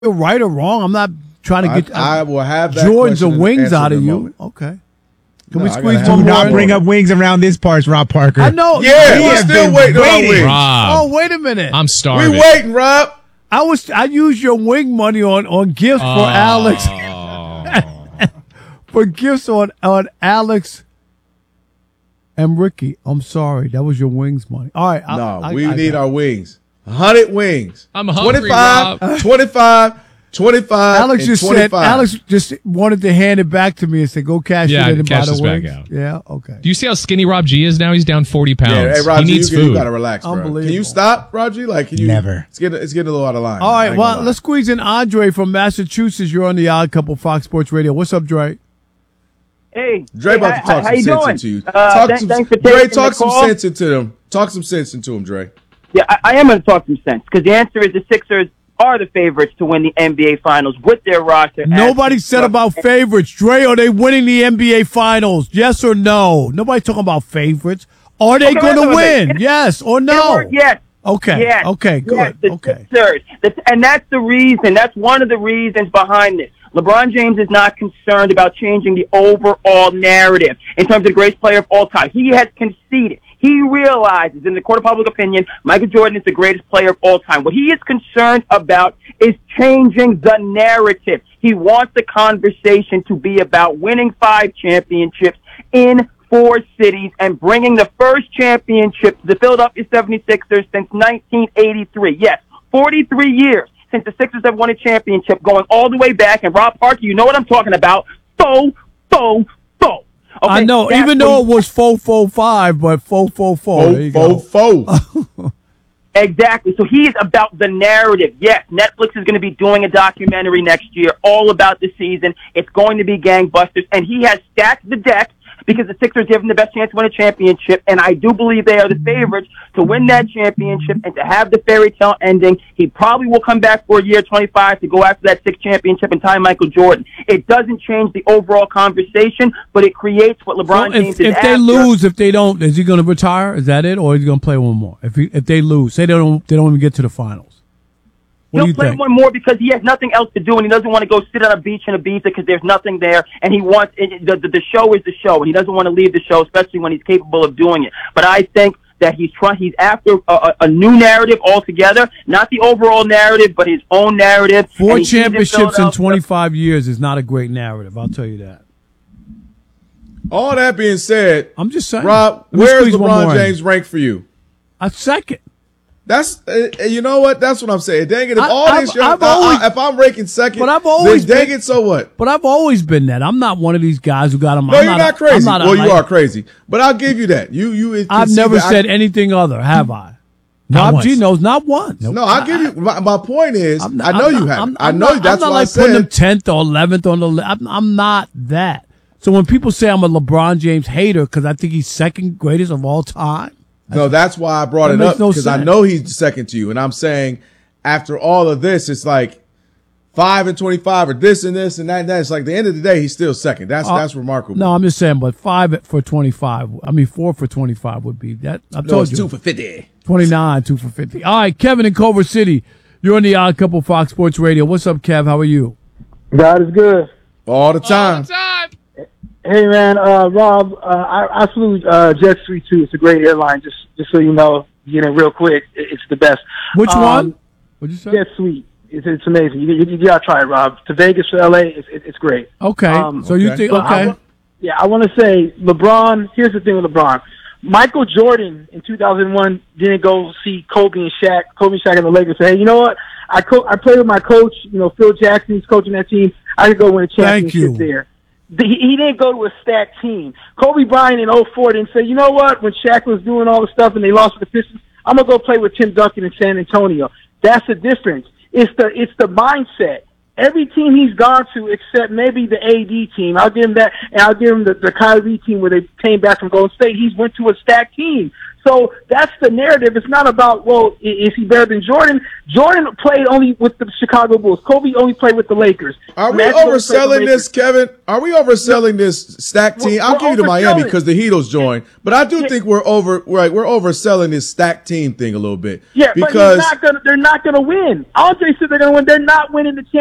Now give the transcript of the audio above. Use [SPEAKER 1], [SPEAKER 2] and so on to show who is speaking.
[SPEAKER 1] right or wrong. I'm not trying to get.
[SPEAKER 2] I will have that
[SPEAKER 1] Jordans or
[SPEAKER 2] question
[SPEAKER 1] wings out of you.
[SPEAKER 2] moment.
[SPEAKER 1] Okay. Can we
[SPEAKER 2] I
[SPEAKER 1] squeeze
[SPEAKER 2] gotta
[SPEAKER 1] one
[SPEAKER 2] have
[SPEAKER 1] more?
[SPEAKER 3] Do not
[SPEAKER 1] in?
[SPEAKER 3] bring up wings around this parts, Rob Parker.
[SPEAKER 1] I know.
[SPEAKER 2] Yeah,
[SPEAKER 3] We
[SPEAKER 2] we're
[SPEAKER 3] have
[SPEAKER 2] still
[SPEAKER 3] been
[SPEAKER 2] waiting on our
[SPEAKER 3] waiting.
[SPEAKER 2] wings.
[SPEAKER 4] Rob,
[SPEAKER 1] Oh, wait a minute.
[SPEAKER 4] I'm
[SPEAKER 2] We
[SPEAKER 4] starving.
[SPEAKER 2] waiting, Rob.
[SPEAKER 1] I used your wing money on gifts for Alex. For gifts on Alex and Ricky. I'm sorry. That was your wings money. All right.
[SPEAKER 2] We need our wings. 100 wings.
[SPEAKER 4] I'm hungry,
[SPEAKER 2] 25,
[SPEAKER 4] Rob.
[SPEAKER 2] 25, 25,
[SPEAKER 1] Alex
[SPEAKER 2] and
[SPEAKER 1] just
[SPEAKER 2] 25.
[SPEAKER 1] said. Alex just wanted to hand it back to me and say, "Go cash
[SPEAKER 4] Yeah,
[SPEAKER 1] it in and buy
[SPEAKER 4] cash
[SPEAKER 1] the
[SPEAKER 4] this back
[SPEAKER 1] wings."
[SPEAKER 4] out.
[SPEAKER 1] Yeah. Okay.
[SPEAKER 4] Do you see how skinny Rob G is now? He's down 40 pounds.
[SPEAKER 2] Yeah, hey, Roger,
[SPEAKER 4] he needs
[SPEAKER 2] you
[SPEAKER 4] food.
[SPEAKER 2] gotta relax, bro. Can
[SPEAKER 1] Unbelievable.
[SPEAKER 2] you stop, Roger? Like, can you?
[SPEAKER 3] Never.
[SPEAKER 2] It's getting a little out of line.
[SPEAKER 1] All
[SPEAKER 2] I
[SPEAKER 1] right.
[SPEAKER 2] ain't gonna
[SPEAKER 1] Well,
[SPEAKER 2] lie.
[SPEAKER 1] let's squeeze in Andre from Massachusetts. You're on the Odd Couple Fox Sports Radio. What's up, Dre?
[SPEAKER 5] Hey,
[SPEAKER 2] Dre about to talk
[SPEAKER 5] how
[SPEAKER 2] some
[SPEAKER 5] you
[SPEAKER 2] sense
[SPEAKER 5] doing?
[SPEAKER 2] into you.
[SPEAKER 5] Thanks for taking
[SPEAKER 2] Dre,
[SPEAKER 5] the
[SPEAKER 2] talk some
[SPEAKER 5] call.
[SPEAKER 2] sense into them. Talk some sense into him, Dre.
[SPEAKER 5] Yeah, I am going to talk some sense because the answer is the Sixers are the favorites to win the NBA Finals with their roster.
[SPEAKER 1] Nobody said about favorites. Dre, are they winning the NBA Finals? Yes or no? Nobody's talking about favorites. Are they going to win? Yes or no?
[SPEAKER 5] Yes.
[SPEAKER 1] Okay.
[SPEAKER 5] Yes.
[SPEAKER 1] Okay. Good.
[SPEAKER 5] Yes, the
[SPEAKER 1] Okay.
[SPEAKER 5] Sixers. And that's the reason. That's one of the reasons behind this. LeBron James is not concerned about changing the overall narrative in terms of the greatest player of all time. He has conceded. He realizes, in the court of public opinion, Michael Jordan is the greatest player of all time. What he is concerned about is changing the narrative. He wants the conversation to be about winning 5 championships in 4 cities and bringing the first championship to the Philadelphia 76ers since 1983. Yes, 43 years since the Sixers have won a championship, going all the way back. And Rob Parker, you know what I'm talking about. Faux. Okay,
[SPEAKER 1] I know, even though it was 4-4-5, but 4-4-4. There you go.
[SPEAKER 2] Faux.
[SPEAKER 5] Exactly. So he is about the narrative. Yes, Netflix is going to be doing a documentary next year all about the season. It's going to be gangbusters. And he has stacked the deck because the Sixers give him the best chance to win a championship. And I do believe they are the favorites to win that championship and to have the fairy tale ending. He probably will come back for a year 25 to go after that 6th championship and tie Michael Jordan. It doesn't change the overall conversation, but it creates what LeBron James is
[SPEAKER 1] if they lose, if they don't, is he going to retire? Is that it, or is he going to play one more? If they lose, say they don't even get to the finals. What do
[SPEAKER 5] He'll
[SPEAKER 1] you
[SPEAKER 5] play
[SPEAKER 1] think?
[SPEAKER 5] one more because he has nothing else to do, and he doesn't want to go sit on a beach in Ibiza because there's nothing there. And he wants the show is the show, and he doesn't want to leave the show, especially when he's capable of doing it. But I think that he's after a new narrative altogether, not the overall narrative, but his own narrative.
[SPEAKER 1] 4 championships in 25 years is not a great narrative. I'll tell you that.
[SPEAKER 2] All that being said,
[SPEAKER 1] I'm just saying.
[SPEAKER 2] Rob,
[SPEAKER 1] Let me
[SPEAKER 2] where's
[SPEAKER 1] squeeze one
[SPEAKER 2] LeBron
[SPEAKER 1] more in.
[SPEAKER 2] James ranked for you?
[SPEAKER 1] A second.
[SPEAKER 2] That's you know what? That's what I'm saying. Dang it! If if I'm ranking second,
[SPEAKER 1] but I've always
[SPEAKER 2] then dang it. So what?
[SPEAKER 1] But I've always been that. I'm not one of these guys who got him.
[SPEAKER 2] No, you're not crazy. Well, you are crazy, but I'll give you that.
[SPEAKER 1] I've never said anything other, have I? Rob G knows not once.
[SPEAKER 2] No, I'll give you. My point is, I know you haven't. I know
[SPEAKER 1] I'm
[SPEAKER 2] that's
[SPEAKER 1] not
[SPEAKER 2] why
[SPEAKER 1] like
[SPEAKER 2] I said
[SPEAKER 1] putting him 10th or 11th on the list. I'm not that. So when people say I'm a LeBron James hater because I think he's second greatest of all time.
[SPEAKER 2] No, that's why I brought
[SPEAKER 1] That
[SPEAKER 2] it
[SPEAKER 1] makes
[SPEAKER 2] up
[SPEAKER 1] no
[SPEAKER 2] because I
[SPEAKER 1] sense.
[SPEAKER 2] know he's second to you, and I'm saying after all of this, it's like 5 and 25 or this and this and that and that. It's like at the end of the day, he's still second. That's remarkable.
[SPEAKER 1] No, I'm just saying, but 5 for 25. I mean, 4 for 25 would be that. I told
[SPEAKER 2] it's
[SPEAKER 1] you.
[SPEAKER 2] 2 for 50.
[SPEAKER 1] 29, 2 for 50. All right, Kevin in Culver City. You're on the Odd Couple Fox Sports Radio. What's up, Kev? How are you?
[SPEAKER 6] God is good.
[SPEAKER 2] All the time.
[SPEAKER 6] Hey man, Rob, I flew Jet Street too. It's a great airline. Just so you know, real quick, it's the best.
[SPEAKER 1] Which one? What'd you say?
[SPEAKER 6] Jet Suite. It's amazing. You gotta try it, Rob. To Vegas for LA, it's great.
[SPEAKER 1] Okay. So you think okay?
[SPEAKER 6] I want to say LeBron. Here's the thing with LeBron. Michael Jordan in 2001 didn't go see Kobe and Shaq. Kobe and Shaq and the Lakers say, hey, you know what? I played with my coach. Phil Jackson. He's coaching that team. I could go win a championship there. He didn't go to a stacked team. Kobe Bryant in 04 didn't say, you know what, when Shaq was doing all the stuff and they lost to the Pistons, I'm going to go play with Tim Duncan in San Antonio. That's the difference. It's the mindset. Every team he's gone to, except maybe the AD team, I'll give him that, and I'll give him the Kyrie team where they came back from Golden State. He's went to a stacked team. So that's the narrative. It's not about, well, is he better than Jordan? Jordan played only with the Chicago Bulls. Kobe only played with the Lakers.
[SPEAKER 2] Are we overselling this, Kevin? Are we overselling this stacked team? I'll give you to Miami because the Heatles joined, but I do think we're overselling this stacked team thing a little bit.
[SPEAKER 6] Yeah,
[SPEAKER 2] because
[SPEAKER 6] but they're not gonna win. Andre said they're gonna win. They're not winning the championship.